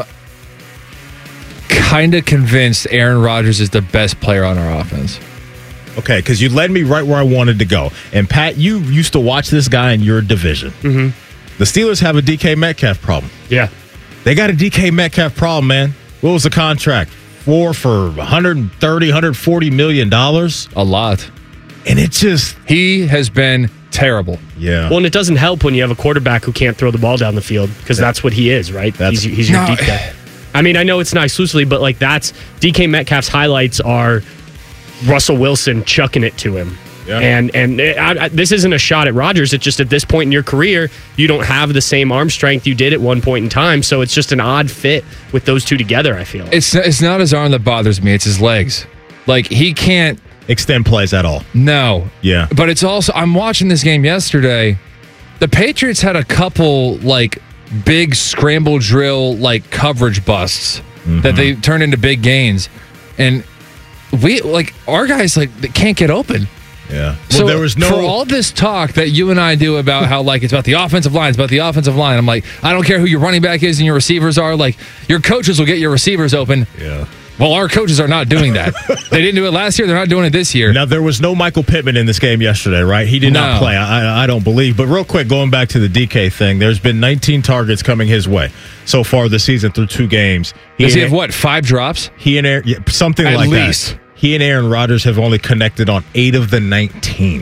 kind of convinced Aaron Rodgers is the best player on our offense. Okay, because you led me right where I wanted to go. And, Pat, you used to watch this guy in your division. Mm-hmm. The Steelers have a DK Metcalf problem. Yeah. They got a DK Metcalf problem, man. What was the contract? For $130, $140 million? A lot. And it just... He has been terrible. Yeah. Well, and it doesn't help when you have a quarterback who can't throw the ball down the field because that's what he is, right? He's your deep guy. I mean, I know it's not exclusively, but that's DK Metcalf's highlights are Russell Wilson chucking it to him. Yeah. And this isn't a shot at Rodgers. It's just at this point in your career, you don't have the same arm strength you did at one point in time. So it's just an odd fit with those two together, I feel. It's not his arm that bothers me. It's his legs. He can't extend plays at all. No. Yeah. But it's also, I'm watching this game yesterday. The Patriots had a couple, big scramble drill, coverage busts that they turned into big gains. And we, our guys, they can't get open. Yeah. Well, so there was for all this talk that you and I do about how it's about the offensive line, I'm I don't care who your running back is and your receivers are. Your coaches will get your receivers open. Yeah. Well, our coaches are not doing that. They didn't do it last year. They're not doing it this year. Now, there was no Michael Pittman in this game yesterday, right? He did not play. I don't believe. But real quick, going back to the DK thing, there's been 19 targets coming his way so far this season through 2 games. Does he have 5 drops? He and Aaron, something at like least. That. He and Aaron Rodgers have only connected on 8 of the 19.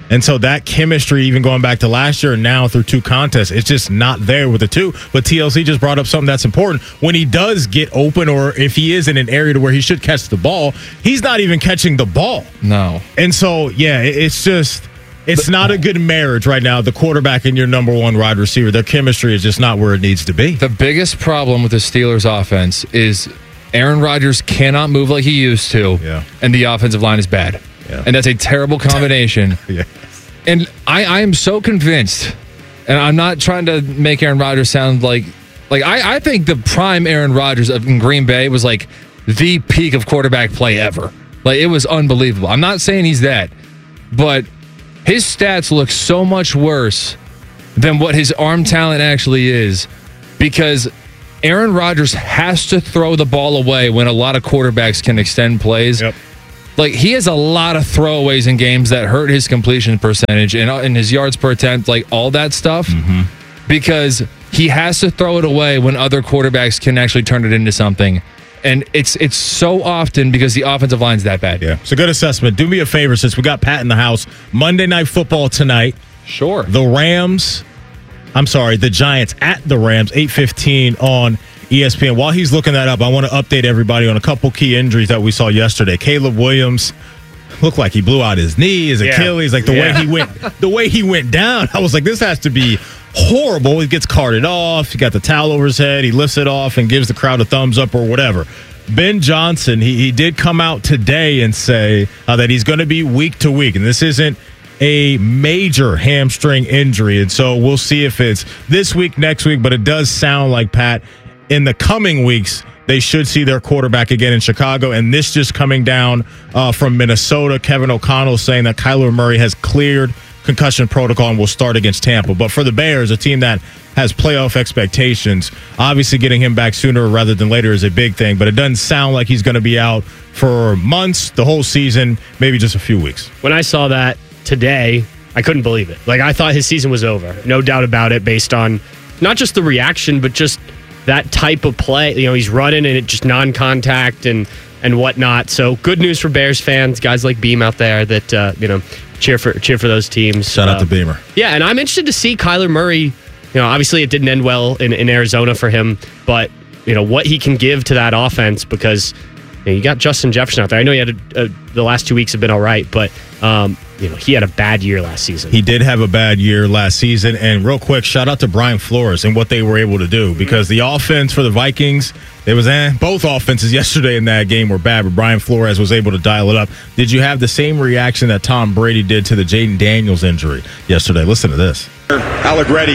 And so that chemistry, even going back to last year and now through 2 contests, it's just not there with the two. But TLC just brought up something that's important. When he does get open, or if he is in an area to where he should catch the ball, he's not even catching the ball. No. And so, yeah, it's just... It's not a good marriage right now, the quarterback and your number 1 wide receiver. Their chemistry is just not where it needs to be. The biggest problem with the Steelers' offense is Aaron Rodgers cannot move like he used to, and the offensive line is bad. Yeah. And that's a terrible combination. Yeah. And I am so convinced, and I'm not trying to make Aaron Rodgers sound like I think the prime Aaron Rodgers in Green Bay was like the peak of quarterback play ever. Like, it was unbelievable. I'm not saying he's that, but his stats look so much worse than what his arm talent actually is, because Aaron Rodgers has to throw the ball away when a lot of quarterbacks can extend plays. Yep. Like, he has a lot of throwaways in games that hurt his completion percentage and his yards per attempt, like all that stuff, because he has to throw it away when other quarterbacks can actually turn it into something. And it's so often because the offensive line's that bad. Yeah, it's a good assessment. Do me a favor, since we got Pat in the house. Monday Night Football tonight. Sure. The Giants at the Rams, 8:15 on ESPN. While he's looking that up, I want to update everybody on a couple key injuries that we saw yesterday. Caleb Williams looked like he blew out his knee, his Achilles, like the way he went down. I was like, this has to be horrible. He gets carted off. He got the towel over his head. He lifts it off and gives the crowd a thumbs up or whatever. Ben Johnson, he did come out today and say that he's going to be week to week, and this isn't a major hamstring injury, and so we'll see if it's this week, next week, but it does sound like, Pat, in the coming weeks, they should see their quarterback again in Chicago. And this just coming down from Minnesota. Kevin O'Connell saying that Kyler Murray has cleared concussion protocol and will start against Tampa. But for the Bears, a team that has playoff expectations, obviously getting him back sooner rather than later is a big thing. But it doesn't sound like he's going to be out for months, the whole season, maybe just a few weeks. When I saw that today, I couldn't believe it. Like, I thought his season was over. No doubt about it, based on not just the reaction, but just that type of play. You know, he's running and it just non-contact and whatnot. So good news for Bears fans, guys like Beam out there that cheer for those teams. Shout out to Beamer. Yeah, and I'm interested to see Kyler Murray. Obviously it didn't end well in Arizona for him, but what he can give to that offense, because you got Justin Jefferson out there. I know he had the last 2 weeks have been all right, but he had a bad year last season. He did have a bad year last season. And real quick, shout out to Brian Flores and what they were able to do, because the offense for the Vikings, both offenses yesterday in that game were bad, but Brian Flores was able to dial it up. Did you have the same reaction that Tom Brady did to the Jaden Daniels injury yesterday? Listen to this. Allegretti.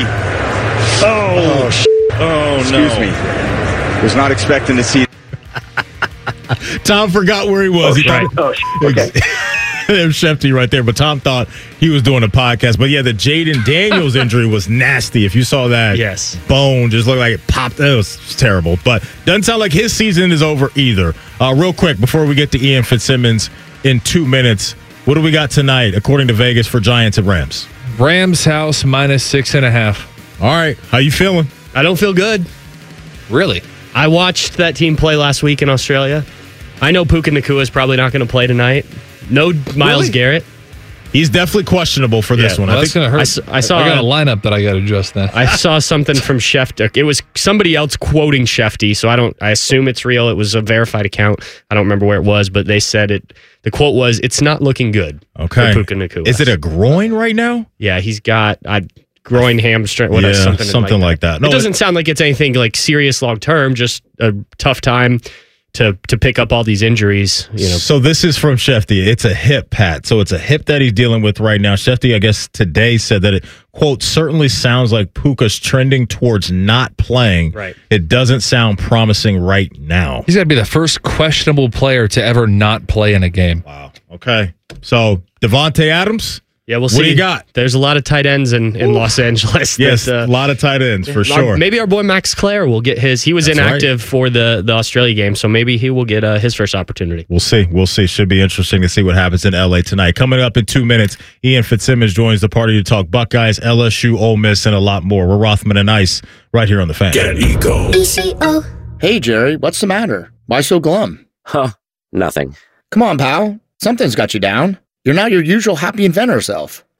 Excuse me. Was not expecting to see. Tom forgot where he was. Okay. There's Shefty right there, but Tom thought he was doing a podcast. But yeah, the Jaden Daniels injury was nasty. If you saw that, bone just looked like it popped. It was terrible. But doesn't sound like his season is over either. Real quick, before we get to Ian Fitzsimmons in 2 minutes, what do we got tonight, according to Vegas, for Giants and Rams? Rams house -6.5. All right, how you feeling? I don't feel good. Really? I watched that team play last week in Australia. I know Puka Nacua is probably not going to play tonight. No Myles Garrett. He's definitely questionable for this one. Well, that's going to hurt. I got a lineup that I got to adjust then. I saw something from Schefter. It was somebody else quoting Shefty, so I assume it's real. It was a verified account. I don't remember where it was, but they said it. The quote was, "It's not looking good." Okay. For Puka Nacua. Is it a groin right now? Yeah, he's got groin, hamstring, whatever, something like that. No, it doesn't sound like it's anything like serious long term. Just a tough time to pick up all these injuries. So this is from Shefty. It's a hip, Pat. So it's a hip that he's dealing with right now. Shefty, I guess today, said that it, quote, certainly sounds like Puka's trending towards not playing. Right. It doesn't sound promising right now. He's got to be the first questionable player to ever not play in a game. Wow. Okay. So Devontae Adams. Yeah, we'll see. What do you got? There's a lot of tight ends in Los Angeles. Yes, a lot of tight ends for sure. Maybe our boy Max Clare will get his. He was inactive for the Australia game, so maybe he will get his first opportunity. We'll see. Should be interesting to see what happens in L.A. tonight. Coming up in 2 minutes, Ian Fitzsimmons joins the party to talk Buckeyes, LSU, Ole Miss, and a lot more. We're Rothman and Ice right here on The Fan. Get Eco. ECO. Hey, Jerry, what's the matter? Why so glum? Huh, nothing. Come on, pal. Something's got you down. You're not your usual happy inventor self.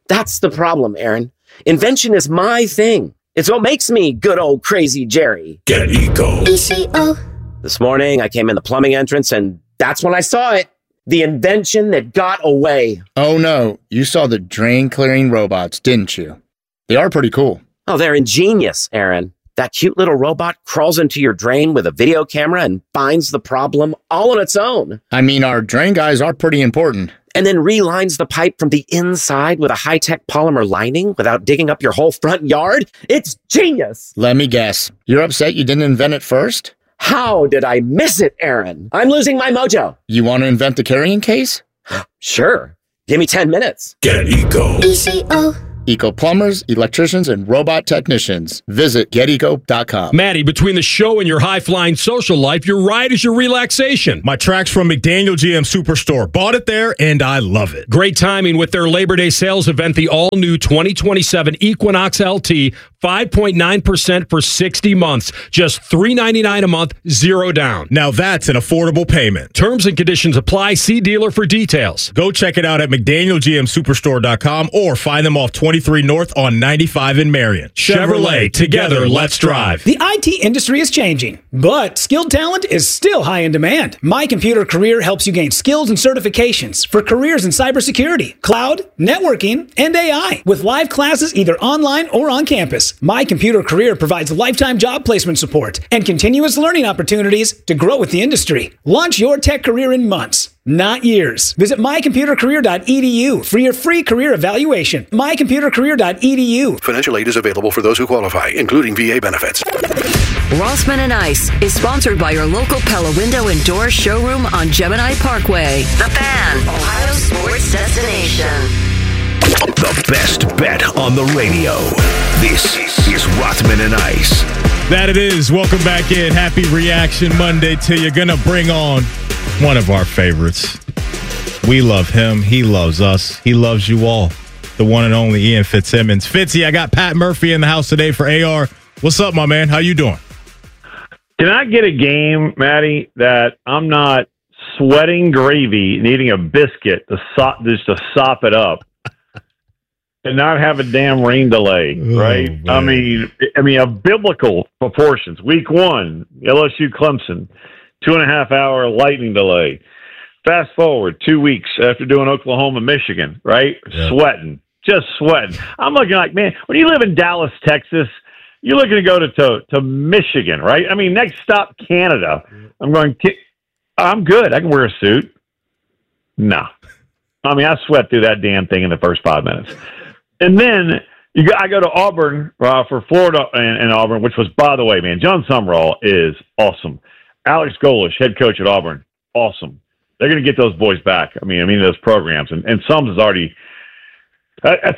That's the problem, Aaron. Invention is my thing. It's what makes me good old crazy Jerry. Get Eco. ECO. This morning, I came in the plumbing entrance, and that's when I saw it. The invention that got away. Oh no, you saw the drain clearing robots, didn't you? They are pretty cool. Oh, they're ingenious, Aaron. That cute little robot crawls into your drain with a video camera and finds the problem all on its own. I mean, our drain guys are pretty important. And then relines the pipe from the inside with a high-tech polymer lining without digging up your whole front yard. It's genius. Let me guess. You're upset you didn't invent it first? How did I miss it, Aaron? I'm losing my mojo. You want to invent the carrying case? Sure. Give me 10 minutes. Get Eco. ECO. Eco plumbers, electricians, and robot technicians. Visit GetEco.com. Maddie, between the show and your high-flying social life, your ride is your relaxation. My track's from McDaniel GM Superstore. Bought it there, and I love it. Great timing with their Labor Day sales event, the all-new 2027 Equinox LT, 5.9% for 60 months. Just $399 a month, zero down. Now that's an affordable payment. Terms and conditions apply. See dealer for details. Go check it out at McDanielGMSuperstore.com or find them off 23 North on 95 in Marion. Chevrolet, together, let's drive. The IT industry is changing, but skilled talent is still high in demand. My Computer Career helps you gain skills and certifications for careers in cybersecurity, cloud, networking, and AI, with live classes either online or on campus. My Computer Career provides lifetime job placement support and continuous learning opportunities to grow with the industry. Launch your tech career in months, not years. Visit mycomputercareer.edu for your free career evaluation. mycomputercareer.edu. Financial aid is available for those who qualify, including VA benefits. Rossman and Ice is sponsored by your local Pella Window and Door showroom on Gemini Parkway. The Fan, Ohio sports destination. The best bet on the radio. This is Rothman and Ice. That it is. Welcome back in. Happy Reaction Monday to you. Gonna bring on one of our favorites. We love him. He loves us. He loves you all. The one and only Ian Fitzsimmons. Fitzy, I got Pat Murphy in the house today for AR. What's up, my man? How you doing? Can I get a game, Maddie, that I'm not sweating gravy, needing a biscuit to sop it up, and not have a damn rain delay, right? I mean, of biblical proportions. Week 1, LSU Clemson, 2.5 hour lightning delay. Fast forward 2 weeks after doing Oklahoma, Michigan, right? Yeah. Just sweating. I'm looking like, man, when you live in Dallas, Texas, you're looking to go to Michigan, right? I mean, next stop, Canada. I'm good. I can wear a suit. No. I mean, I sweat through that damn thing in the first 5 minutes. And then I go to Auburn for Florida and Auburn, which was, by the way, man, John Summerall is awesome. Alex Golish, head coach at Auburn, awesome. They're going to get those boys back. I mean, those programs. And Sums is already that's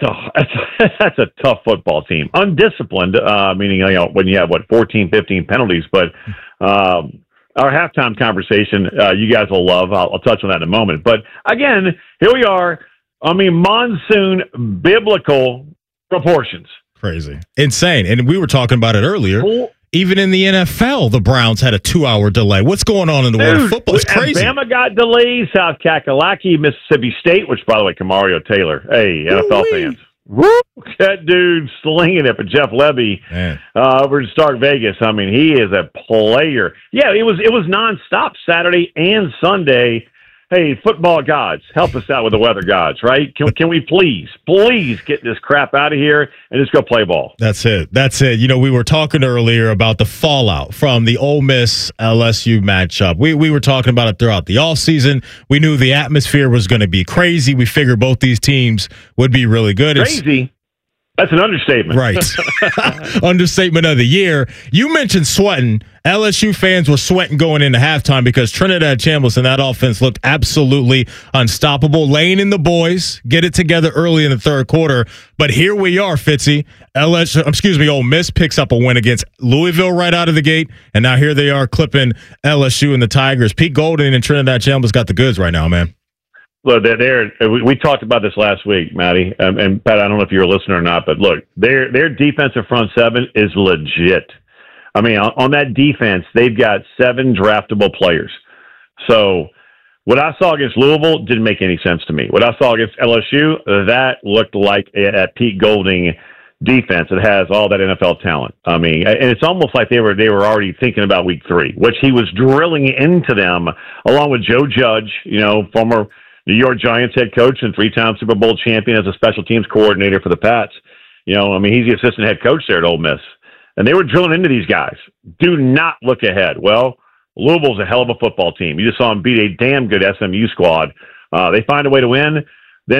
a tough football team. Undisciplined, meaning, when you have, 14, 15 penalties. But our halftime conversation, you guys will love. I'll touch on that in a moment. But, again, here we are. I mean, monsoon biblical proportions. Crazy. Insane. And we were talking about it earlier. Even in the NFL, the Browns had a 2-hour delay. What's going on in the world of football? It's crazy. Alabama got delays. South Kakalaki, Mississippi State, which, by the way, Kamario Taylor. Hey, NFL fans. Woo! That dude slinging it for Jeff Levy over in Stark Vegas. I mean, he is a player. Yeah, it was nonstop Saturday and Sunday. Hey, football gods, help us out with the weather gods, right? Can we please get this crap out of here and just go play ball? That's it. We were talking earlier about the fallout from the Ole Miss LSU matchup. We were talking about it throughout the offseason. We knew the atmosphere was going to be crazy. We figured both these teams would be really good. Crazy? That's an understatement. Right. Understatement of the year. You mentioned sweating. LSU fans were sweating going into halftime because Trinidad Chambliss and that offense looked absolutely unstoppable. Lane and the boys get it together early in the third quarter. But here we are, Fitzy. Ole Miss picks up a win against Louisville right out of the gate. And now here they are clipping LSU and the Tigers. Pete Golding and Trinidad Chambliss got the goods right now, man. Look, we talked about this last week, Matty, and Pat, I don't know if you're a listener or not, but look, their defensive front seven is legit. I mean, on that defense, they've got 7 draftable players. So What I saw against Louisville didn't make any sense to me. What I saw against LSU, that looked like a Pete Golding defense that has all that NFL talent. I mean, and it's almost like they were already thinking about week 3, which he was drilling into them along with Joe Judge, former New York Giants head coach and 3-time Super Bowl champion as a special teams coordinator for the Pats. He's the assistant head coach there at Ole Miss. And they were drilling into these guys. Do not look ahead. Well, Louisville's a hell of a football team. You just saw them beat a damn good SMU squad. They find a way to win. Then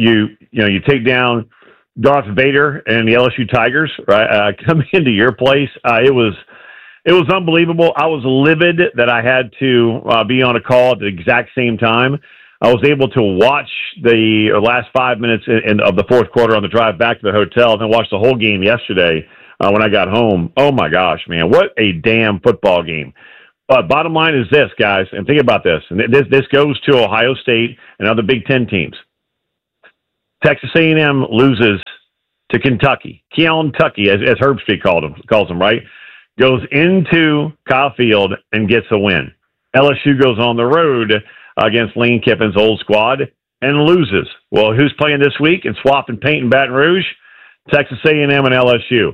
you take down Darth Vader and the LSU Tigers, right? Coming into your place. It was unbelievable. I was livid that I had to be on a call at the exact same time. I was able to watch the last 5 minutes of the fourth quarter on the drive back to the hotel, and then watch the whole game yesterday when I got home. Oh my gosh, man, what a damn football game! But bottom line is this, guys, and think about this. And this goes to Ohio State and other Big Ten teams. Texas A&M loses to Kentucky. Keon Tucky, as Herb Street calls them, right? Goes into Kyle Field and gets a win. LSU goes on the road against Lane Kiffin's old squad and loses. Well, who's playing this week and swapping paint in Baton Rouge? Texas A&M and LSU.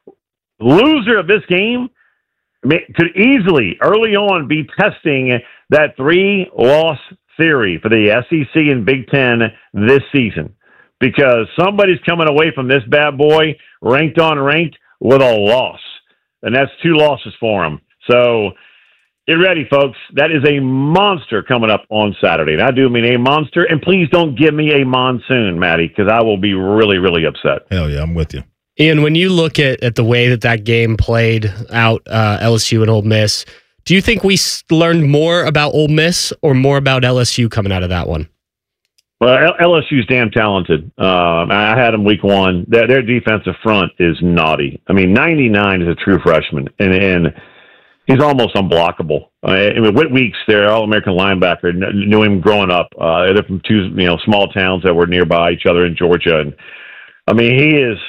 Loser of this game could easily, early on, be testing that 3-loss theory for the SEC and Big Ten this season, because somebody's coming away from this bad boy ranked with a loss, and that's 2 losses for them. So get ready, folks. That is a monster coming up on Saturday. And I do mean a monster. And please don't give me a monsoon, Matty, because I will be really, really upset. Hell yeah, I'm with you. Ian, when you look at the way that game played out, LSU and Ole Miss, do you think we learned more about Ole Miss or more about LSU coming out of that one? Well, LSU's damn talented. I had them week 1. Their defensive front is naughty. I mean, 99 is a true freshman, and he's almost unblockable. Whit Weeks, their All-American linebacker, knew him growing up. They're from 2 small towns that were nearby each other in Georgia, and I mean,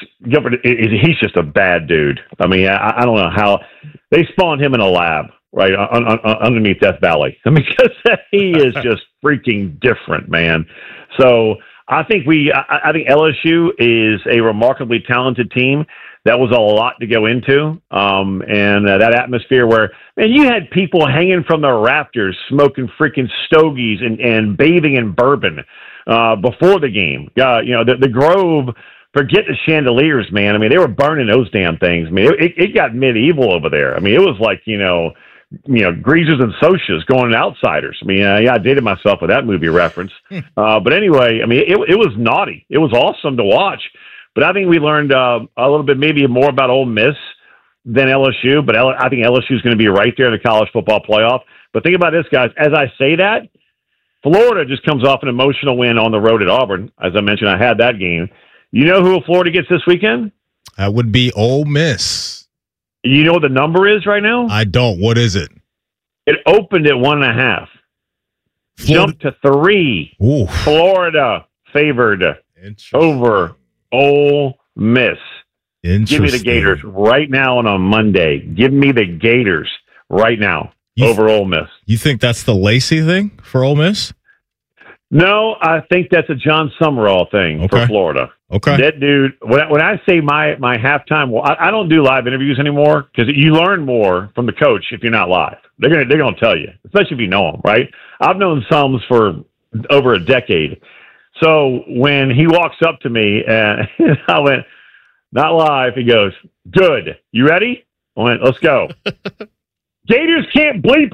he's just a bad dude. I mean, I don't know how they spawned him in a lab, right, underneath Death Valley. I mean, because he is just freaking different, man. So I think LSU is a remarkably talented team. That was a lot to go into, and that atmosphere where, man, you had people hanging from the rafters, smoking freaking stogies and bathing in bourbon before the game. The Grove. Forget the chandeliers, man. I mean, they were burning those damn things. I mean, it got medieval over there. I mean, it was like, greasers and socias going to Outsiders. I mean, I dated myself with that movie reference. But anyway, I mean, it was naughty. It was awesome to watch. But I think we learned a little bit maybe more about Ole Miss than LSU. But I think LSU is going to be right there in the college football playoff. But think about this, guys. As I say that, Florida just comes off an emotional win on the road at Auburn. As I mentioned, I had that game. You know who Florida gets this weekend? That would be Ole Miss. You know what the number is right now? I don't. What is it? It opened at 1.5. Jumped to 3. Ooh. Florida favored over Ole Miss. Give me the Gators right now and on Monday. Give me the Gators right now over Ole Miss. You think that's the Lacey thing for Ole Miss? No, I think that's a John Summerall thing for Florida. Okay. That dude, when I say my halftime, I don't do live interviews anymore because you learn more from the coach if you're not live. They're gonna tell you, especially if you know them, right? I've known some for over a decade. So when he walks up to me and I went, not live, he goes, good. You ready? I went, let's go. Gators can't bleep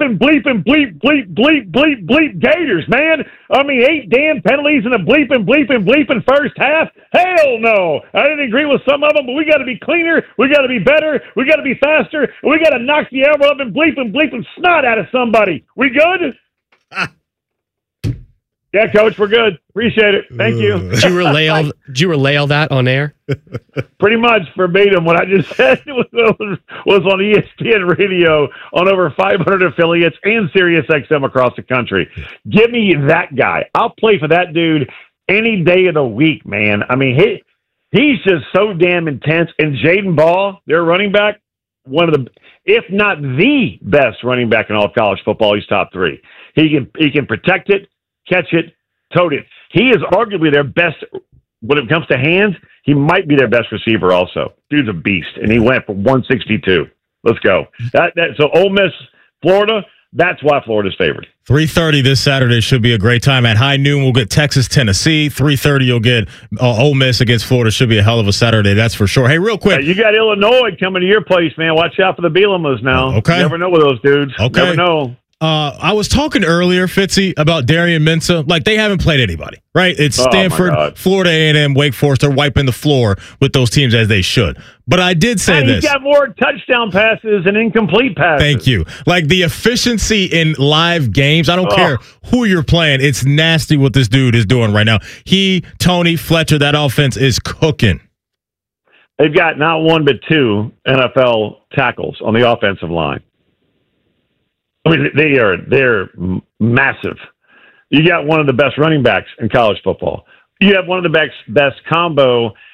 Gators, man. I mean, 8 damn penalties and a bleeping first half. Hell no. I didn't agree with some of them, but we got to be cleaner. We got to be better. We got to be faster. And we got to knock the elbow up and bleeping snot out of somebody. We good? Yeah, Coach, we're good. Appreciate it. Thank you. Did you relay all that on air? Pretty much verbatim. What I just said was on ESPN Radio on over 500 affiliates and Sirius XM across the country. Give me that guy. I'll play for that dude any day of the week, man. I mean, he's just so damn intense. And Jaden Ball, their running back, one of the, if not the best running back in all of college football. He's top 3. He can protect it, catch it, tote it. He is arguably their best when it comes to hands. He might be their best receiver also. Dude's a beast, and he went for 162. Let's go. So Ole Miss, Florida, that's why Florida's favored. 3:30 this Saturday should be a great time. At high noon, we'll get Texas, Tennessee. 3:30, you'll get Ole Miss against Florida. Should be a hell of a Saturday, that's for sure. Hey, real quick. You got Illinois coming to your place, man. Watch out for the Bielemas now. Okay. You never know with those dudes. Okay. Never know. I was talking earlier, Fitzy, about Darian Mensah. Like, they haven't played anybody, right? It's Stanford, Florida A&M, Wake Forest. They're wiping the floor with those teams as they should. But I did say this. He's got more touchdown passes and incomplete passes. Thank you. Like, the efficiency in live games, I don't care who you're playing. It's nasty what this dude is doing right now. Tony, Fletcher, that offense is cooking. They've got not one but 2 NFL tackles on the offensive line. I mean, they're massive. You got one of the best running backs in college football. You have one of the best combo